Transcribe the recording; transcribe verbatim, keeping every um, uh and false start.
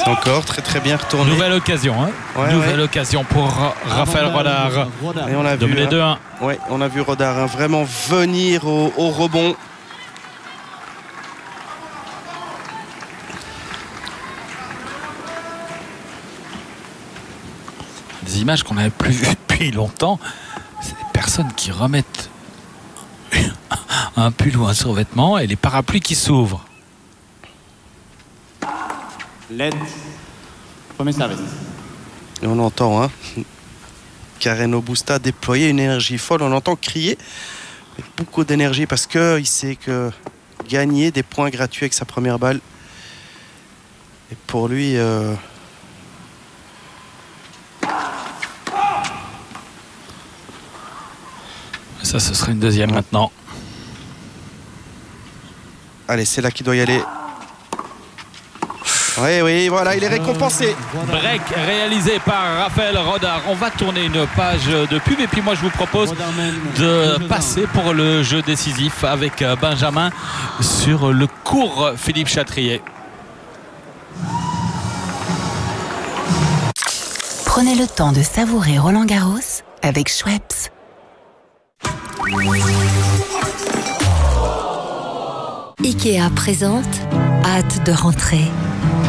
C'est encore très très bien retourné. Nouvelle occasion, hein. Ouais, Nouvelle ouais. occasion pour Raphaël Rodard. Et on a de vu, mener hein, deux un. ouais, on a vu Rodard hein, vraiment venir au, au rebond. Des images qu'on n'avait plus vues depuis longtemps. C'est des personnes qui remettent un pull ou un survêtement et les parapluies qui s'ouvrent. L'aide. Premier service. Et on entend hein, Karen Aubusta déployer une énergie folle. On entend crier avec beaucoup d'énergie parce qu'il sait que gagner des points gratuits avec sa première balle. Et pour lui... Euh... Ça, ce serait une deuxième ouais. maintenant. Allez, c'est là qu'il doit y aller. Oui, oui, voilà, il est récompensé. Break réalisé par Raphaël Rodard. On va tourner une page de pub et puis moi je vous propose de passer pour le jeu décisif avec Benjamin sur le cours Philippe Chatrier. Prenez le temps de savourer Roland Garros avec Schweppes. IKEA présente Hâte de rentrer.